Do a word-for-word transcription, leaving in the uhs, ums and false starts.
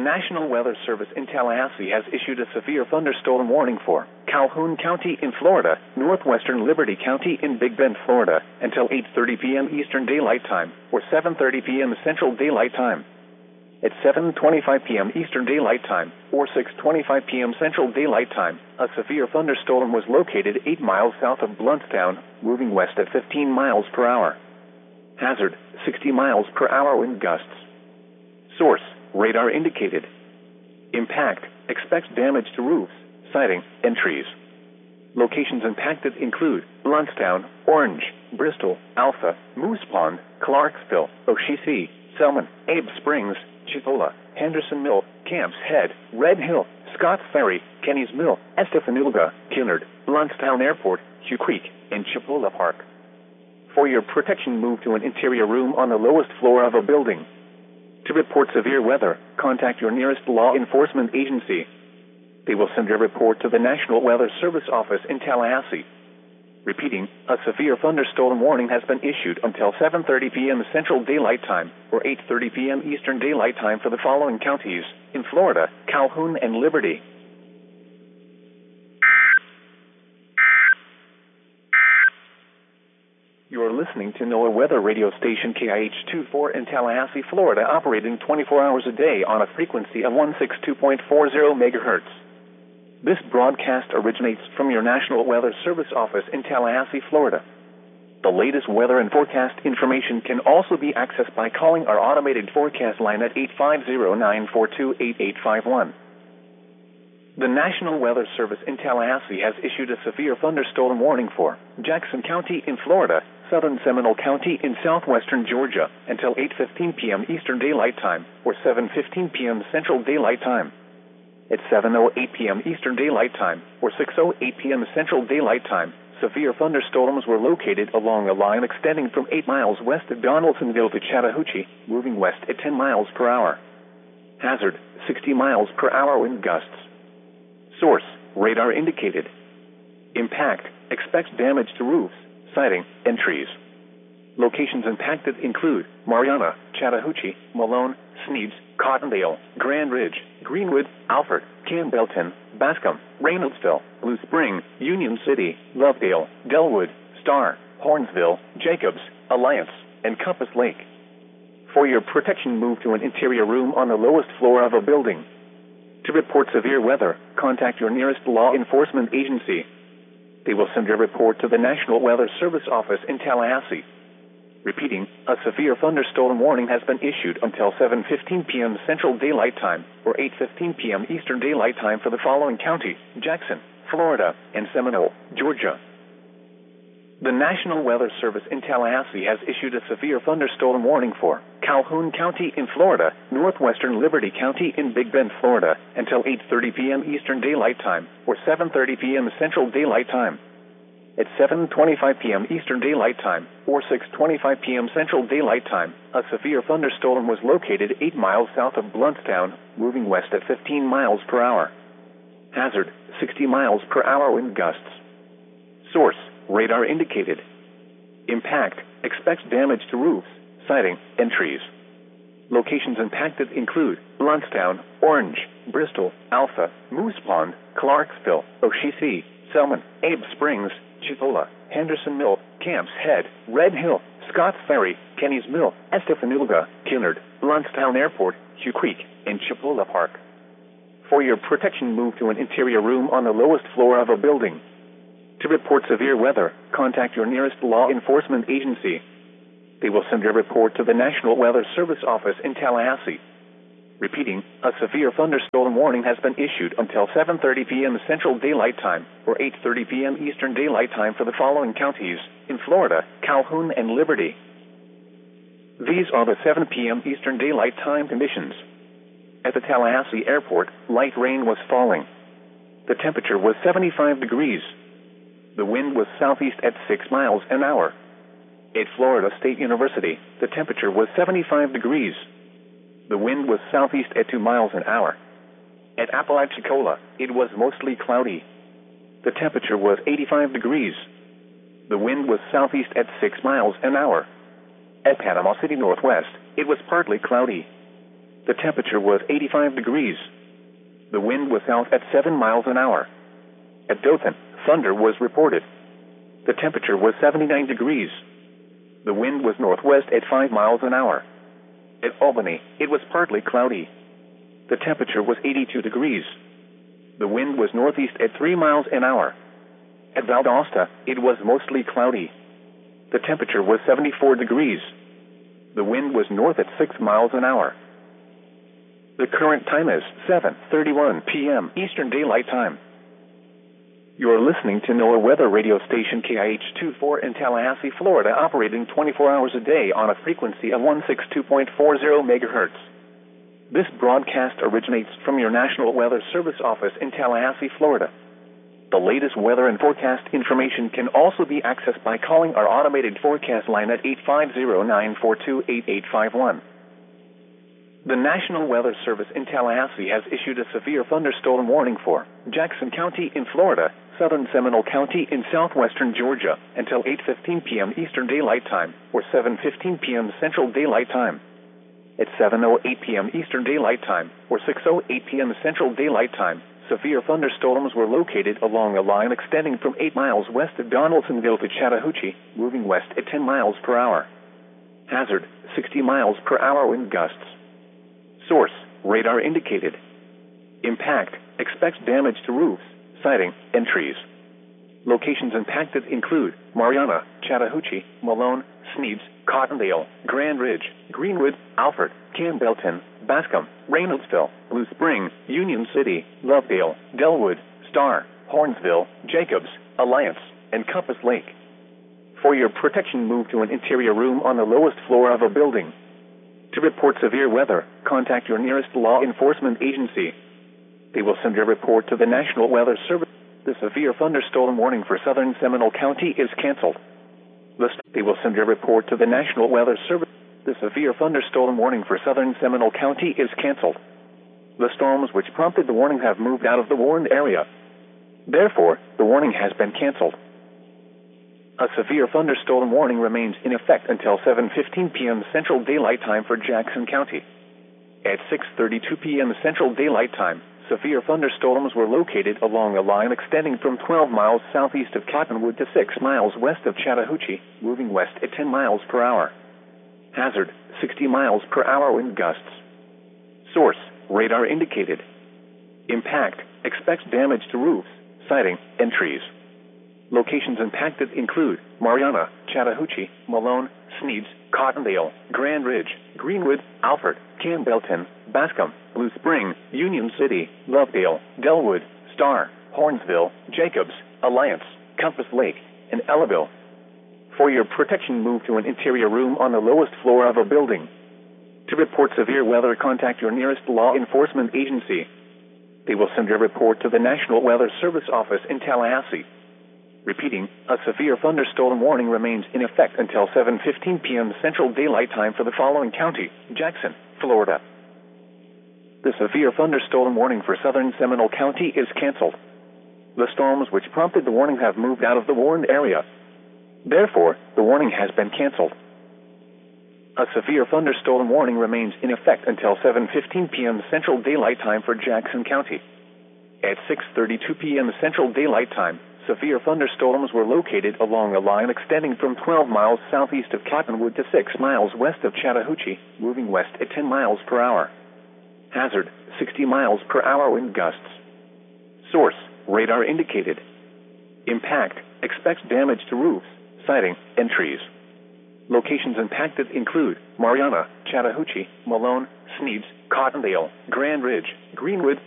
National Weather Service in Tallahassee has issued a severe thunderstorm warning for Calhoun County in Florida, northwestern Liberty County in Big Bend, Florida, until eight thirty p.m. Eastern Daylight Time or seven thirty p.m. Central Daylight Time. At seven twenty-five p.m. Eastern Daylight Time or six twenty-five p.m. Central Daylight Time, a severe thunderstorm was located eight miles south of Blountstown, moving west at fifteen miles per hour. Hazard, sixty miles per hour wind gusts. Source, radar indicated. Impact, expects damage to roofs, siding, and trees. Locations impacted include Blountstown, Orange, Bristol, Alpha, Moose Pond, Clarksville, Oshisi, Selman, Abe Springs, Chipola, Henderson Mill, Camps Head, Red Hill, Scotts Ferry, Kenny's Mill, Estefanilga, Killard, Blountstown Airport, Hugh Creek, and Chipola Park. For your protection, move to an interior room on the lowest floor of a building. To report severe weather, contact your nearest law enforcement agency. They will send a report to the National Weather Service office in Tallahassee. Repeating, a severe thunderstorm warning has been issued until seven thirty p.m. Central Daylight Time or eight thirty p.m. Eastern Daylight Time for the following counties in Florida: Calhoun and Liberty. You are listening to NOAA Weather Radio Station K I H twenty-four in Tallahassee, Florida, operating twenty-four hours a day on a frequency of one sixty-two point four zero megahertz. This broadcast originates from your National Weather Service office in Tallahassee, Florida. The latest weather and forecast information can also be accessed by calling our automated forecast line at eight five zero, nine four two, eight eight five one. The National Weather Service in Tallahassee has issued a severe thunderstorm warning for Jackson County in Florida, southern Seminole County in southwestern Georgia, until eight fifteen p.m. Eastern Daylight Time or seven fifteen p.m. Central Daylight Time. At seven oh eight p.m. Eastern Daylight Time or six oh eight p.m. Central Daylight Time, severe thunderstorms were located along a line extending from eight miles west of Donaldsonville to Chattahoochee, moving west at ten miles per hour. Hazard, sixty miles per hour wind gusts. Source, radar indicated. Impact, expects damage to roofs, siding, and trees. Locations impacted include Mariana, Chattahoochee, Malone, Sneeds, Cottondale, Grand Ridge, Greenwood, Alfred, Campbellton, Bascom, Reynoldsville, Blue Spring, Union City, Lovedale, Delwood, Star, Hornsville, Jacobs, Alliance, and Compass Lake. For your protection, move to an interior room on the lowest floor of a building. To report severe weather, contact your nearest law enforcement agency. They will send a report to the National Weather Service office in Tallahassee. Repeating, a severe thunderstorm warning has been issued until seven fifteen p.m. Central Daylight Time or eight fifteen p.m. Eastern Daylight Time for the following counties: Jackson, Florida, and Seminole, Georgia. The National Weather Service in Tallahassee has issued a severe thunderstorm warning for Calhoun County in Florida, northwestern Liberty County in Big Bend, Florida, until eight thirty p.m. Eastern Daylight Time or seven thirty p.m. Central Daylight Time. At seven twenty-five p.m. Eastern Daylight Time or six twenty-five p.m. Central Daylight Time, a severe thunderstorm was located eight miles south of Blountstown, moving west at fifteen miles per hour. Hazard, sixty miles per hour wind gusts. Source, radar indicated. Impact, expects damage to roofs, siding, and trees. Locations impacted include Blountstown, Orange, Bristol, Alpha, Moose Pond, Clarksville, Oshisi, Selman, Abe Springs, Chipola, Henderson Mill, Camps Head, Red Hill, Scotts Ferry, Kenny's Mill, Estefanilga, Killard, Blountstown Airport, Hugh Creek, and Chipola Park. For your protection, move to an interior room on the lowest floor of a building. To report severe weather, contact your nearest law enforcement agency. They will send a report to the National Weather Service office in Tallahassee. Repeating, a severe thunderstorm warning has been issued until seven thirty p.m. Central Daylight Time or eight thirty p.m. Eastern Daylight Time for the following counties in Florida: Calhoun and Liberty. These are the seven p.m. Eastern Daylight Time conditions. At the Tallahassee Airport, light rain was falling. The temperature was seventy-five degrees. The wind was southeast at six miles an hour. At Florida State University, the temperature was seventy-five degrees. The wind was southeast at two miles an hour. At Apalachicola, it was mostly cloudy. The temperature was eighty-five degrees. The wind was southeast at six miles an hour. At Panama City Northwest, it was partly cloudy. The temperature was eighty-five degrees. The wind was south at seven miles an hour. At Dothan, thunder was reported. The temperature was seventy-nine degrees. The wind was northwest at five miles an hour. At Albany, it was partly cloudy. The temperature was eighty-two degrees. The wind was northeast at three miles an hour. At Valdosta, it was mostly cloudy. The temperature was seventy-four degrees. The wind was north at six miles an hour. The current time is seven thirty-one p m Eastern Daylight Time. You're listening to NOAA Weather Radio Station K I H twenty-four in Tallahassee, Florida, operating twenty-four hours a day on a frequency of one sixty-two point four zero megahertz. This broadcast originates from your National Weather Service office in Tallahassee, Florida. The latest weather and forecast information can also be accessed by calling our automated forecast line at eight five zero, nine four two, eight eight five one. The National Weather Service in Tallahassee has issued a severe thunderstorm warning for Jackson County in Florida, southern Seminole County in southwestern Georgia, until eight fifteen p m Eastern Daylight Time, or seven fifteen p m Central Daylight Time. At seven oh eight p m Eastern Daylight Time, or six oh eight p m Central Daylight Time, severe thunderstorms were located along a line extending from eight miles west of Donaldsonville to Chattahoochee, moving west at ten miles per hour. Hazard, sixty miles per hour wind gusts. Source, radar indicated. Impact, expects damage to roofs, siding, and trees. Locations impacted include Marianna, Chattahoochee, Malone, Sneads, Cottondale, Grand Ridge, Greenwood, Alfred, Campbellton, Bascom, Reynoldsville, Blue Spring, Union City, Lovedale, Delwood, Star, Hornsville, Jacobs, Alliance, and Compass Lake. For your protection, move to an interior room on the lowest floor of a building. To report severe weather, contact your nearest law enforcement agency. They will send a report to the National Weather Service. The severe thunderstorm warning for southern Seminole County is canceled. The st- they will send a report to the National Weather Service. The severe thunderstorm warning for southern Seminole County is canceled. The storms which prompted the warning have moved out of the warned area. Therefore, the warning has been canceled. A severe thunderstorm warning remains in effect until seven fifteen p m Central Daylight Time for Jackson County. At six thirty-two p m Central Daylight Time, severe thunderstorms were located along a line extending from twelve miles southeast of Cottonwood to six miles west of Chattahoochee, moving west at ten miles per hour. Hazard, sixty miles per hour wind gusts. Source, radar indicated. Impact, expects damage to roofs, siding, and trees. Locations impacted include Marianna, Chattahoochee, Malone, Sneads, Cottondale, Grand Ridge, Greenwood, Alfred, Campbellton, Bascom, Blue Spring, Union City, Lovedale, Delwood, Star, Hornsville, Jacobs, Alliance, Compass Lake, and Ellaville. For your protection, move to an interior room on the lowest floor of a building. To report severe weather, contact your nearest law enforcement agency. They will send a report to the National Weather Service office in Tallahassee. Repeating, a severe thunderstorm warning remains in effect until seven fifteen p m Central Daylight Time for the following county: Jackson, Florida. The severe thunderstorm warning for southern Seminole County is canceled. The storms which prompted the warning have moved out of the warned area. Therefore, the warning has been canceled. A severe thunderstorm warning remains in effect until seven fifteen p m Central Daylight Time for Jackson County. At six thirty-two p m Central Daylight Time, severe thunderstorms were located along a line extending from twelve miles southeast of Cottonwood to six miles west of Chattahoochee, moving west at ten miles per hour. Hazard, sixty miles per hour wind gusts. Source, radar indicated. Impact, expects damage to roofs, siding, and trees. Locations impacted include Marianna, Chattahoochee, Malone, Sneads, Cottondale, Grand Ridge, Greenwood,